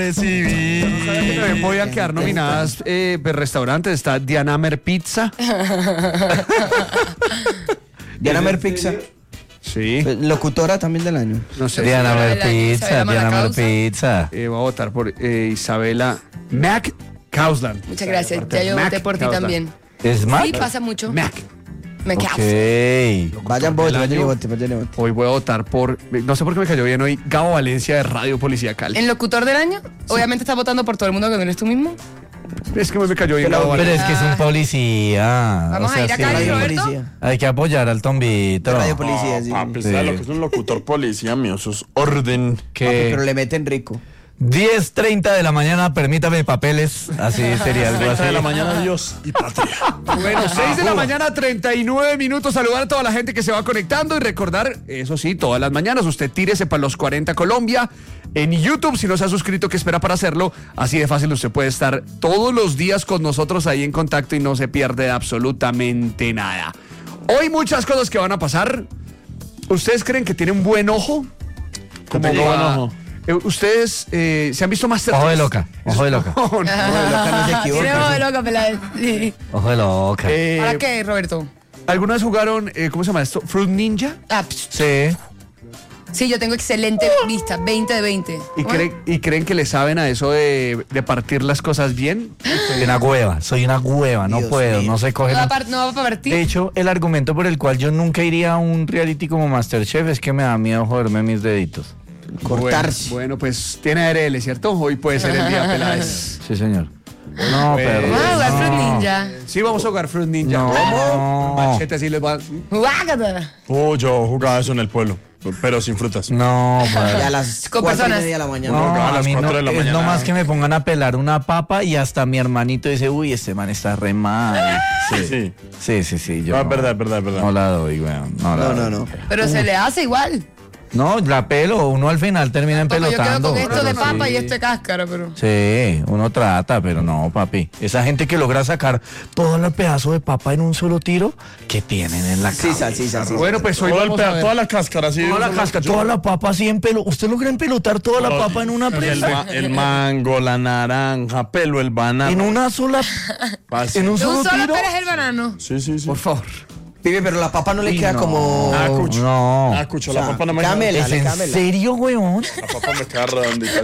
También podían quedar nominadas restaurantes. Está Dianamer Pizza. Dianamer Pizza. Sí. Locutora también del año. No sé. Dianamer Pizza, Dianamer Pizza. Voy a votar por Isabela Mac Causland. Muchas gracias. Ya yo voté por ti también. ¿Es Mac? Sí, pasa mucho. Mac. Me quedo. Ok. Vayan, voten. Hoy voy a votar por, no sé por qué me cayó bien hoy, Gabo Valencia de Radio Policía Cali. ¿En locutor del año? Obviamente estás votando por todo el mundo que no eres tú mismo. Es que me cayó bien Gabo Pero Valencia. es que es un policía. Vamos a ir a sí, Cali, Roberto. hay que apoyar al tombito. Radio Policía, sí. Papi, Sí. ¿sabes lo que es un locutor policía mío? Eso es orden. Pero le meten rico. 10:30 de la mañana, permítame papeles. Así sería algo 30 así. de la mañana, Dios y patria. Bueno, 6 de la mañana, 39 minutos. Saludar a toda la gente que se va conectando y recordar, eso sí, todas las mañanas, usted tírese para los 40 Colombia en YouTube. Si no se ha suscrito, ¿qué espera para hacerlo? Así de fácil, usted puede estar todos los días con nosotros ahí en contacto y no se pierde absolutamente nada. Hoy muchas cosas que van a pasar. ¿Ustedes creen que tiene un buen ojo? ¿Cómo buen ojo? ¿Ustedes se han visto más Ojo de loca, ojo de loca. No, no. No se equivoca. Tiene ojo de loca, pelada. Sí. Ojo de loca. ¿Para qué, Roberto? ¿Alguna vez jugaron, cómo se llama esto? ¿Fruit Ninja? Ah, Sí. sí, yo tengo excelente vista, 20 de 20. ¿Y creen que le saben a eso de partir las cosas bien? Soy una hueva, no Dios puedo, mío. no sé coger. No va a partir. De hecho, el argumento por el cual yo nunca iría a un reality como MasterChef es que me da miedo joderme mis deditos. Cortarse. Bueno, pues tiene ARL, ¿cierto? Hoy puede ser el día, Peláez. Sí, señor. No, perdón. Vamos a jugar Fruit Ninja. Sí, vamos a jugar Fruit Ninja. No. Machete, así les va. Guácata. Yo jugaba eso en el pueblo, pero sin frutas. No, Y padre. a las Con 4:30 personas. de la mañana. No, a a las mí 4 no, de la es mañana. nomás que me pongan a pelar una papa y hasta mi hermanito dice, uy, este man está re mal. Sí. Sí, yo No, no, es verdad. no la doy, weón. No. Pero se le hace igual. No, la pelo, uno al final termina Porque yo quedo empelotando. con esto de pero papa sí. y esto de cáscara, pero. Sí, uno trata, pero no, papi. Esa gente que logra sacar todo el pedazo de papa en un solo tiro, ¿qué tienen en la cabeza? Sí. Bueno, pues hoy vamos a ver. Toda la cáscara, sí. Toda la casca, toda la papa así en pelo. ¿Usted logra empelotar toda la papa en una presa? El mango, la naranja, pelo, el banano. En una sola. Fácil. En un ¿De un solo solo tiro. eres el banano? Sí. Por favor. Pibe, pero la papa no le queda no. como... Cucho. No. Cucho, O sea, la papa no me cámela. queda. ¿Es en cámela. serio, weón? La papa me queda redondita.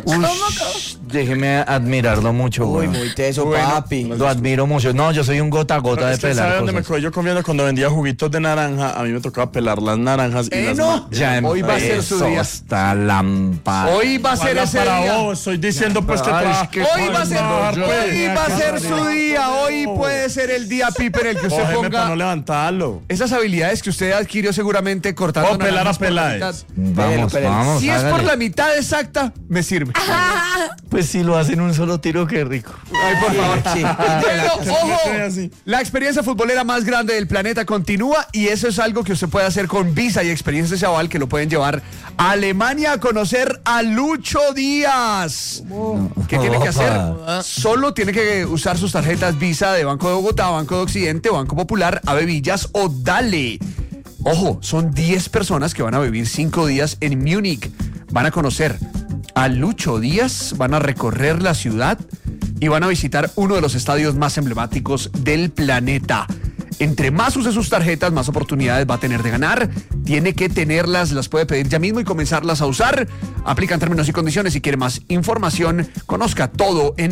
Déjeme admirarlo mucho, Uy, weón. muy teso, Bueno, papi. Lo admiro mucho. No, yo soy un gota a gota de ¿Usted pelar sabe dónde me cosas. cogí yo comiendo cuando vendía juguitos de naranja? A mí me tocaba pelar las naranjas y las no. Ya Hoy va a ser su empezó día. esta lámpara. Hoy va a ser ese para día. vos, estoy diciendo pues que Ay, trabaja. es que Hoy va a ser, pues. hoy va a ser su día. Hoy puede ser el día, Pipe, en el que usted Cógeme para no ponga levantarlo. esas habilidades que usted adquirió seguramente cortando O pelar a naranjas por la Peláez. mitad. Vamos, Pero, vamos. Si es por hágale. la mitad exacta, me sirve. Pues si lo hacen un solo tiro, qué rico. Ay, por favor. Sí. Pero, ojo, así. la experiencia futbolera más grande del planeta continúa y eso es algo que usted puede hacer con Visa y Experiencias Chaval, que lo pueden llevar a Alemania a conocer a Lucho Díaz. ¿Qué tiene que hacer? Solo tiene que usar sus tarjetas Visa de Banco de Bogotá, Banco de Occidente, Banco Popular, Avevillas o Dale. Ojo, son 10 personas que van a vivir 5 días en Múnich. Van a conocer a Lucho Díaz, van a recorrer la ciudad y van a visitar uno de los estadios más emblemáticos del planeta. Entre más use sus tarjetas, más oportunidades va a tener de ganar. Tiene que tenerlas, las puede pedir ya mismo y comenzarlas a usar. Aplican términos y condiciones. Si quiere más información, conozca todo en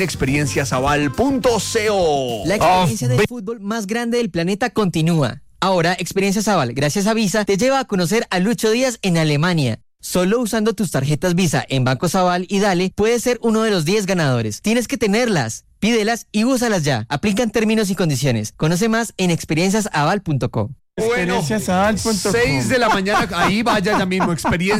experienciasaval.co. La experiencia del fútbol más grande del planeta continúa. Ahora, Experiencia Saval, gracias a Visa, te lleva a conocer a Lucho Díaz en Alemania. Solo usando tus tarjetas Visa en Banco Saval y Dale, puedes ser uno de los 10 ganadores. Tienes que tenerlas, pídelas y úsalas ya. Aplican términos y condiciones. Conoce más en experienciasaval.co. Bueno, Experienciasaval.com. 6 de la mañana, ahí vaya ya mismo,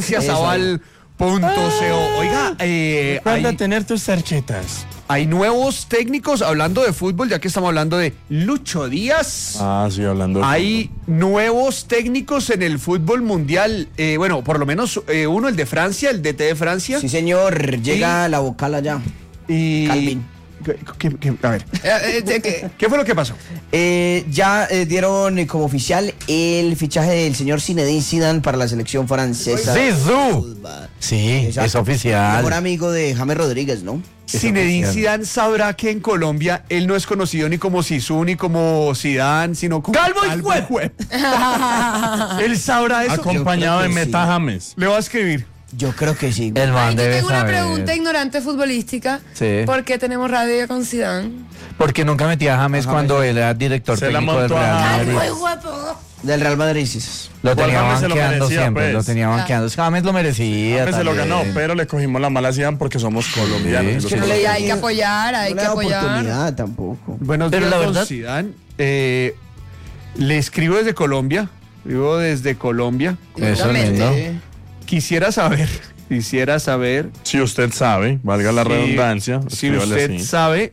experienciasaval.co. Oiga, Recuerda tener tus tarjetas. hay nuevos técnicos hablando de fútbol, ya que estamos hablando de Lucho Díaz. Ah, sí, hablando de Hay nuevos técnicos en el fútbol mundial. Bueno, por lo menos uno, el de Francia, el DT de Francia. Sí, señor. Llega la vocal allá. Y Calvin. A ver, ¿qué fue lo que pasó? Ya dieron como oficial el fichaje del señor Zinedine Zidane para la selección francesa. ¡Zizou! Sí, Exacto. es oficial. Mejor amigo de James Rodríguez, ¿no? Zinedine oficial. Zidane sabrá que en Colombia él no es conocido ni como Zizou ni como Zidane, sino como ¡Calvo y Juep! Él sabrá eso. Acompañado de Yo creo que sí. Meta James. Le va a escribir. Yo creo que sí. El man Ay, yo debe tengo una saber. pregunta ignorante futbolística. Sí. ¿Por qué tenemos radio con Zidane? Porque nunca metía a James cuando él era director Se la técnico del montó a Real Madrid. Del Real Madrid, sí. Lo Igual tenía James se lo banqueando merecía, siempre, pues. lo tenía banqueando. James lo merecía. James se lo también. ganó, pero le cogimos la mala Zidane porque somos colombianos. Sí, Y los que no Y hay que apoyar, hay No que le da apoyar. oportunidad tampoco. Buenos Pero días, la don verdad- Zidane. Le escribo desde Colombia. Vivo desde Colombia. Eso es Exactamente. lindo. Quisiera saber Si usted sabe, valga la si- redundancia, si escríbale usted así. sabe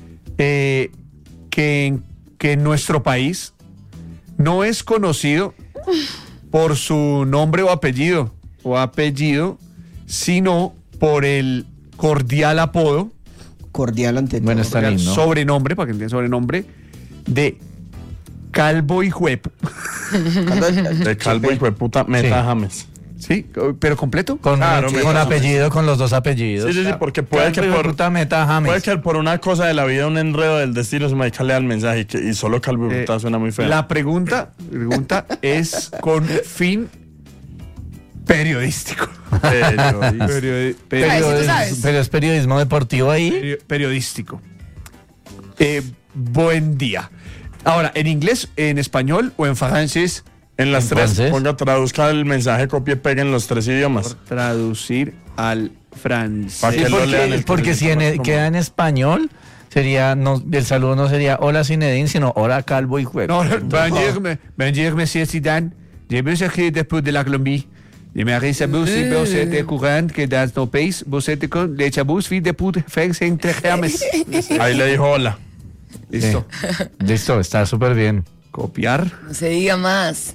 que en nuestro país no es conocido por su nombre o apellido, sino por el cordial apodo, Cordial ante todo. Bueno, está cordial lindo. sobrenombre, para que entiendan sobrenombre, de Calvo y Juep. De calvo y puta Meta Sí. James. ¿Sí? ¿Pero completo? Con, Claro, con mejor. apellido, con los dos apellidos. Sí, porque puede que por puta meta James. puede que por una cosa de la vida, un enredo del destino, se me lea el mensaje y solo calvo y puta suena muy feo. La pregunta es con fin periodístico. Periodista. Ay, sí, tú sabes. Pero es periodismo deportivo ahí. Periodístico. Buen día. Ahora, ¿en inglés, en español o en francés? En las Entonces- tres, traduzca el mensaje, copie y pegue en los tres idiomas. Por traducir al francés. Pa' que Sí, lo lean el porque si periodista, queda en español, sería el saludo no sería hola Zinedine, sino hola Calvo y Juep. No, bonjour, monsieur Zidane. Je vous écris depuis de la Colombie. Je me saber si vous êtes courant que dans nos pays, vous êtes con les chabus fi de put faire entre James. Ahí le dijo hola. Listo. Listo, está súper bien. Copiar. No se diga más.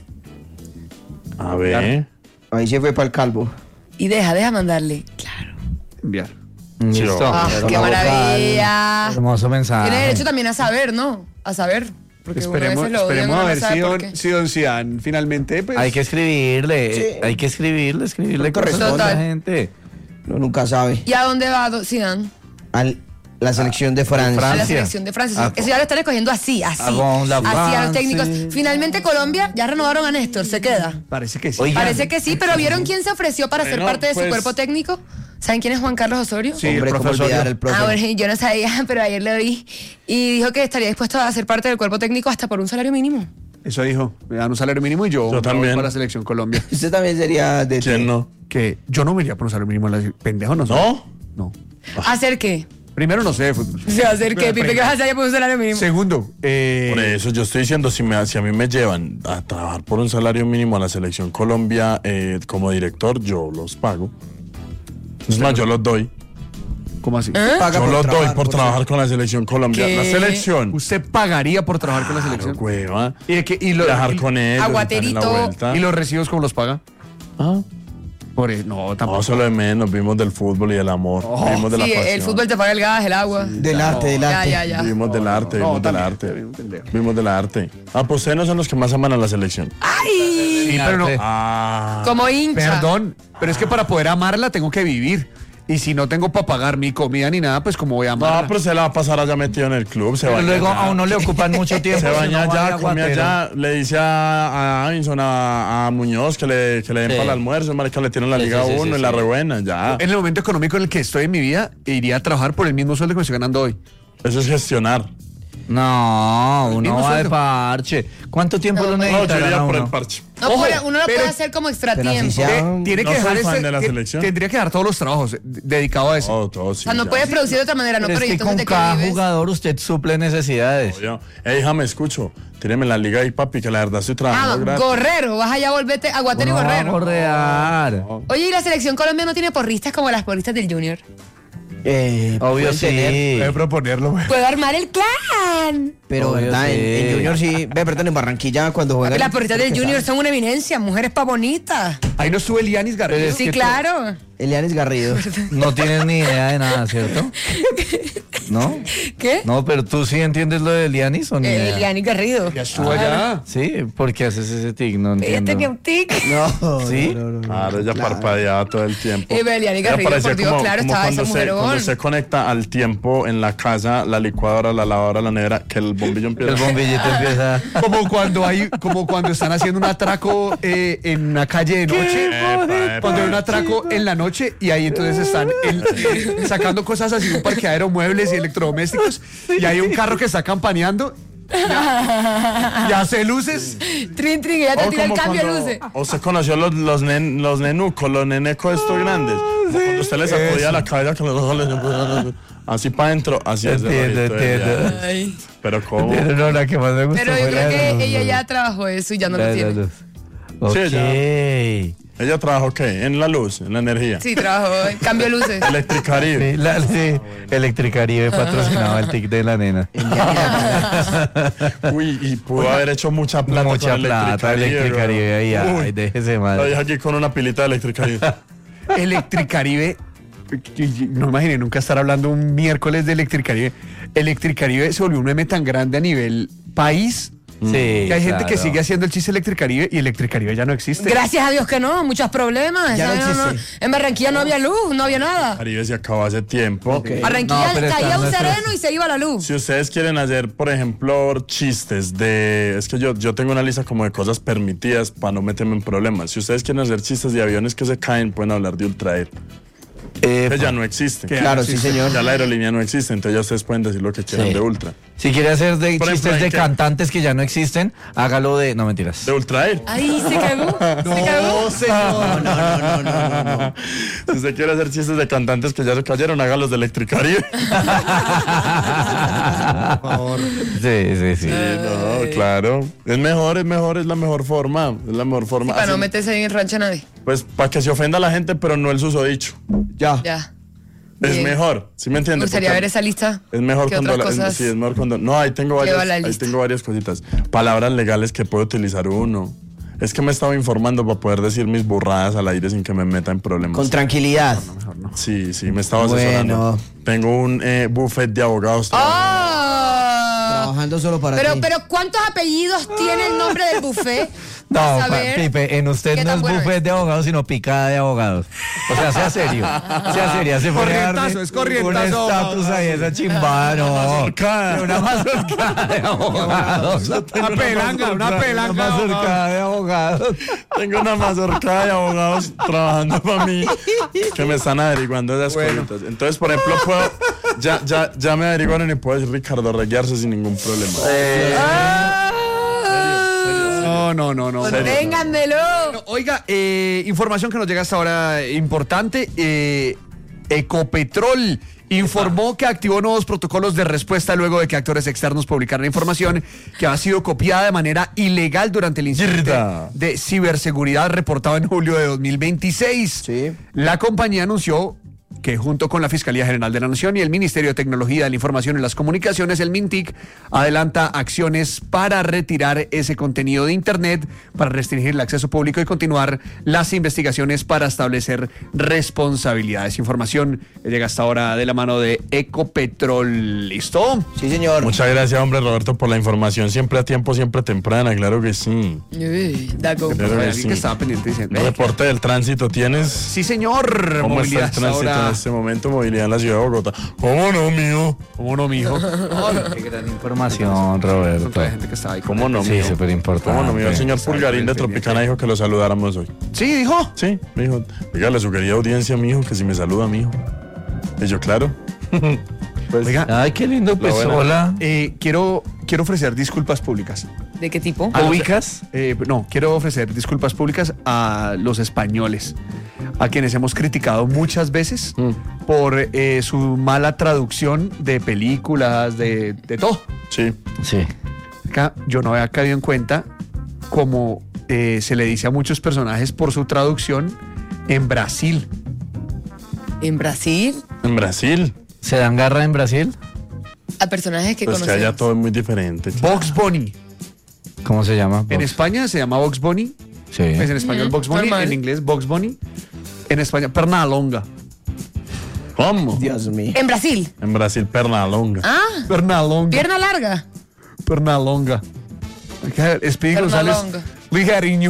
A ver. Ahí se fue para el calvo. Y deja mandarle. Claro. Enviar. Listo. Ah, pero qué la vocal. maravilla. Hermoso mensaje. Tiene derecho también a saber, ¿no? A saber. Porque uno a Esperemos, veces lo odia, esperemos uno a no ver sabe por qué. si don Zidane finalmente pues, Hay que escribirle, Sí. hay que escribirle Pronto cosas a la responde. gente. Uno nunca sabe. ¿Y a dónde va Zidane? La selección de Francia. A la Francia. selección de Francia. Ah, Eso ya lo están escogiendo así. con la Así a Francia. los técnicos. Finalmente Colombia ya renovaron a Néstor, se queda. parece que sí. Oiga. Parece que sí, pero ¿vieron quién se ofreció para ser Bueno, parte de su pues- cuerpo técnico? ¿Saben quién es Juan Carlos Osorio? Sí, Hombre, el cómo profesor. olvidar el profe. Ah, bueno, yo no sabía, pero ayer lo vi. Y dijo que estaría dispuesto a ser parte del cuerpo técnico hasta por un salario mínimo. Eso dijo. Me dan un salario mínimo y yo me voy también. para la selección Colombia. Usted también sería de... ¿Quién no? Que yo no me iría por un salario mínimo. Pendejo, no. ¿No? No. ¿Hacer qué? Primero no sé de fútbol. O sea, ¿hacer qué? Pipe, ¿qué vas a hacer por un salario mínimo? Segundo, Por eso yo estoy diciendo, si a mí me llevan a trabajar por un salario mínimo a la selección Colombia como director, yo los pago. Es más, yo los doy. ¿cómo así? Paga Yo por los doy trabajar, por trabajar con la selección Colombia. ¿Qué? La selección. ¿Usted pagaría por trabajar con la Claro, selección? hueva. Y Viajar y- con ellos. Aguaterito. estar en la vuelta. ¿Y los recibos cómo los paga? Ah. No, No, tampoco. solo de menos, vimos del fútbol y del amor. Vimos de la Sí, pasión. el fútbol te paga el gas, el agua. Del arte, del Ya, arte. ya, ya. Vimos del arte, no, vimos del también, arte. también, pendejo. Vimos del arte. Ah, pues ustedes no son los que más aman a la selección. ¡Ay! Sí, pero no. Arte. Ah. Como hincha. Perdón, pero es que para poder amarla tengo que vivir. Y si no tengo para pagar mi comida ni nada, pues como voy a amarla. No, pero se la va a pasar allá metido en el club. Se Pero baña luego allá. a uno le ocupan mucho tiempo. Se si baña uno va allá, de come aguatero. allá, le dice a Avinson, a Muñoz que le den Sí. para el almuerzo, marica, le tienen la Sí, Liga sí, sí, 1 sí, en la sí. rebuena, ya. En el momento económico en el que estoy en mi vida, iría a trabajar por el mismo sueldo que me estoy ganando hoy. Eso es gestionar. No, uno mismo va de sueldo. parche. ¿Cuánto tiempo lo No, yo necesitará iría por uno? el parche. No, Ojo, uno lo pero- puede hacer como pero así extratiempo. sea. Tiene no que dejar soy fan ese- de la ti- selección. Tendría que dejar todos los trabajos dedicado a eso. Todo, sí. O sea, no ya. puedes producir de otra manera, no, Pero pero es ¿y que entonces con de qué cada vives? jugador usted suple necesidades. Yo, déjame, escucho. Tíreme la liga ahí, papi, que la verdad estoy trabajando gratis. Gorrero, vas allá, volvete a Guatero y Uno va a Gorrero. gorrear. Oye, ¿y la selección Colombia no tiene porristas como las porristas del Junior? Obvio, pueden sí. tener, Puede proponerlo, güey. Puedo armar el clan. pero Obvio, verdad, sí. en Junior sí, perdón, en Barranquilla cuando juegan. Las porritas del creo que Junior saben. son una eminencia, mujeres pa' bonitas. Ahí no estuvo Elianis Garrido. Sí, claro. Elianis Garrido. No tienes ni idea de nada, ¿cierto? ¿No? ¿Qué? No, pero tú sí entiendes lo de Elianis o ni idea? Eliani Garrido. Ya estuvo allá. Sí, ¿por qué haces ese tic? No Ella entiendo. tenía un tic. No, ¿Sí? no. Claro, ella parpadeaba todo el tiempo. Eliani Ella Garrido, parecía por Dios, claro, estaba cuando esa mujerón. cuando se conecta al tiempo en la casa, la licuadora, la lavadora, la nevera, que el bombillo empieza. El bombillito empieza... Como cuando están haciendo un atraco en una calle de noche. Cuando hay un atraco en la noche y ahí entonces están sacando cosas así, un parqueadero, muebles y electrodomésticos, y hay un carro que está campaneando y hace luces. Trin, trin, ella te O tira el como cambio de cuando- luces. O se conoció los nenucos, los nenecos estos grandes. Como cuando usted le sacudía la cabeza con los ojos, así para adentro, así es. Entiendo, entiendo. Ay. Pero cómo. No, la que más me gusta Pero yo fue creo la de que los- ella ya trabajó eso y ya no la lo de la tiene. luz. Ok. Sí, ya. Ella trabajó ¿qué? En la luz, en la energía. Sí, trabajó en cambio de luces. Electricaribe. Sí, Electricaribe patrocinaba el tic de la nena. Uy, y pudo haber hecho mucha plata. Mucha con plata, Electricaribe ahí, Uy, ay, déjese la madre. dije aquí con una pilita de Electricaribe. Electricaribe, no imaginé nunca estar hablando un miércoles de Electricaribe. Electricaribe se volvió un meme tan grande a nivel país Sí, que hay gente que claro. sigue haciendo el chiste Electricaribe y Electricaribe ya no existe. Gracias a Dios que no, muchos problemas. Ya no ¿sabes? existe. En Barranquilla no había luz, no había nada. Caribe se acabó hace tiempo. Barranquilla No, pero caía están un nuestros- sereno y se iba la luz. Si ustedes quieren hacer, por ejemplo, chistes de... Es que yo tengo una lista como de cosas permitidas para no meterme en problemas. Si ustedes quieren hacer chistes de aviones que se caen, pueden hablar de Ultraer. Que ya no existe. Claro, sí, señor. Ya la aerolínea no existe, entonces ya ustedes pueden decir lo que quieran Sí. de Ultra. Si quiere hacer de Por ejemplo, chistes hay de que- cantantes que ya no existen, hágalo de... No, mentiras. ¿De Ultraer? Ay, se cagó. Se cagó. señor. No. Si usted quiere hacer chistes de cantantes que ya se cayeron, hágalos de Electricaribe. Sí. Sí, no, claro. Es mejor, es la mejor forma. Es la mejor forma. Para no Así- meterse ahí en el rancho a nadie. Pues para que se ofenda a la gente, pero no el susodicho. Ya. Ya. Es Bien. mejor, ¿sí me Me entiende? gustaría Porque ver esa lista. Es mejor ¿Qué cuando otras cosas? sí, es mejor cuando. No, ahí tengo Lleva la varias, ahí lista. tengo varias cositas. Palabras legales que puede utilizar uno. Es que me estaba informando para poder decir mis burradas al aire sin que me meta en problemas. Con tranquilidad. Sí, me estaba asesorando. Bueno. Tengo un buffet de abogados. ¡Ah! Trabajando solo para ti. Pero ¿cuántos apellidos tiene el nombre del buffet? No, Para saber Pipe, en usted qué no tan es bueno buffet es. de abogados, sino picada de abogados. O sea, sea serio. Sea seria. Se pone a darle Corrientazo, es corrientazo, un estatus ahí, esa chimbada, no. Una mazorcada de abogados. Una pelanga, una pelanga. Una mazorcada de abogados. Tengo una mazorcada de abogados trabajando para mí que me están averiguando esas cositas. Entonces, por ejemplo, puedo. Ya me averiguaron y puedo decir Ricardo Reguiarse sin ningún problema. No. Ténganmelo. Bueno, oiga, información que nos llega hasta ahora importante. Ecopetrol informó que activó nuevos protocolos de respuesta luego de que actores externos publicaran información que ha sido copiada de manera ilegal durante el incidente Yerda. de ciberseguridad reportado en julio de 2026. Sí. La compañía anunció que junto con la Fiscalía General de la Nación y el Ministerio de Tecnología de la Información y las Comunicaciones, el MINTIC, adelanta acciones para retirar ese contenido de Internet, para restringir el acceso público y continuar las investigaciones para establecer responsabilidades. Información que llega hasta ahora de la mano de Ecopetrol. ¿Listo? Sí, señor. Muchas gracias, hombre, Roberto, por la información. Siempre a tiempo, siempre temprana, claro que sí. Uy, Dago. Claro que Alguien sí. que estaba pendiente diciendo. Reporte del tránsito, ¿tienes? Sí, señor. ¿Cómo está el Movilidad tránsito ahora. en este momento? Movilidad en la ciudad de Bogotá. ¿Cómo no, mijo? ¿Cómo no, mijo? Qué gran información, Roberto. Con toda la gente que estaba ahí. ¿Cómo no, Sí, mijo? súper importante. ¿Cómo no, mijo? El señor Pulgarín de Exactamente, Tropicana dijo que lo saludáramos hoy. Sí, dijo. Sí, me dijo, dígale a su querida audiencia, mijo, que si me saluda, mijo. Y yo, claro. Pues, Oiga, Ay, qué lindo, pues, buena. hola. quiero ofrecer disculpas públicas. ¿De qué tipo? ¿Ubicas? No, quiero ofrecer disculpas públicas a los españoles, a quienes hemos criticado muchas veces por su mala traducción de películas, de todo. sí. Sí. Acá yo no había caído en cuenta como se le dice a muchos personajes por su traducción en Brasil. ¿En Brasil? En Brasil. ¿Se dan garra en Brasil? A personajes que Pues que conocemos. allá todo es muy diferente. Bugs Bunny. ¿Cómo se llama? En España se llama Bugs Bunny. Sí. Es en español Bugs Bunny, normal. en inglés Bugs Bunny. En España, Pernalonga. ¿Cómo? Dios mío. En Brasil. En Brasil, Pernalonga. Ah, Pernalonga. pierna larga. Pernalonga. Speedy González. Pernalonga. Ligeriño.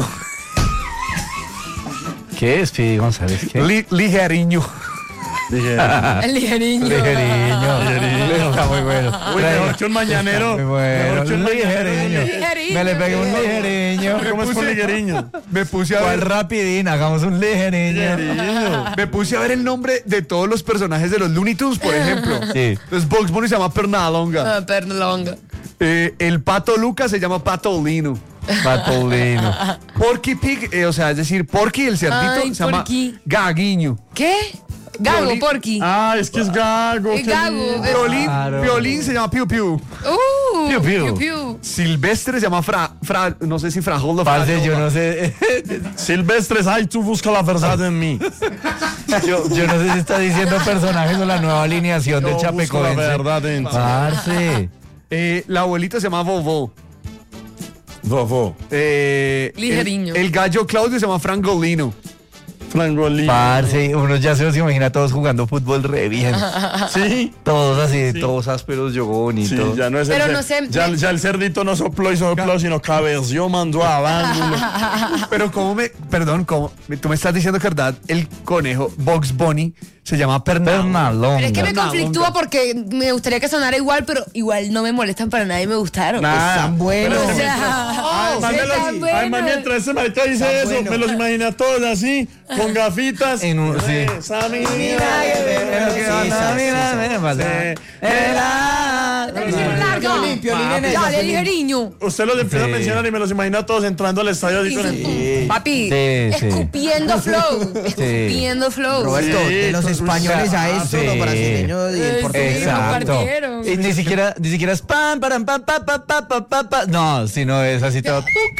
¿Qué es, Speedy González? ¿Qué? Ligeriño. Dije, El ligeriño. Ligeriño. Está muy bueno. uy, mejor que un mañanero. Muy bueno. Mejor que un Ligeriño. Ligeriño. Me le pegué un ligeriño. ¿Cómo es con ligueriño? Me puse a ¿Cuál ver. rapidín? Hagamos un ligeriño. Me puse a ver el nombre de todos los personajes de los Looney Tunes, por ejemplo. Sí. Entonces Bugs Bunny se llama Pernalonga. Ah, pierna longa. El pato Lucas se llama Patolino. Patolino. Porky Pig, o sea, es decir, Porky el cerdito Ay, se llama Porky. Gaguiño. ¿Qué? Gago, Violín. porky. Ah, es que es gago. Es qué gago. lindo. Violín, Claro. Violín se llama Piu Piu. Piu, piu. Piu, piu. Silvestre se llama no sé si Frajoldo. Parce, yo no sé. Silvestres, ay, tú busca la verdad en mí. Yo no sé si está diciendo personajes o la nueva alineación del Yo busco la Chapecoense. verdad en ti. Parce. La abuelita se llama Vovo. Vovó. Ligeriño. El gallo Claudio se llama Frangolino. Frangolino. Parce, uno ya se los imagina todos jugando fútbol re bien. Sí. Todos así, todos ásperos, yo bonito. Sí, ya no es Pero el no sé, ya el cerdito no sopló y sopló, sino cabeció, mandó a bándulo. Pero tú me estás diciendo que verdad el conejo Bugs Bunny se llama Pernalonga. Pero es que me Pernalonga. conflictúa porque me gustaría que sonara igual, pero igual no me molestan para nada y me gustaron. Están buenos. O sea, Además, están buenos. además, mientras ese marica dice eso, me los imaginé a todos así, con gafitas. En un- sí. Esa mina Pero que banda, mira, mira, pasa. Dale, Piolín largo. Piolín en esa, Dale, Piolín. ligeriño. Usted los empieza a Sí. mencionar y me los imagino a todos entrando al estadio así con el... Papi, Sí, sí. escupiendo flow. Escupiendo flow. Roberto, Sí, de los con españoles a Luis- esto, sí. los brasileños y el Sí, portugués. Exacto. compartieron. Y ni siquiera es pam, param, pam, pa, pa, pa, pa, pa, pa. No, sino es así todo.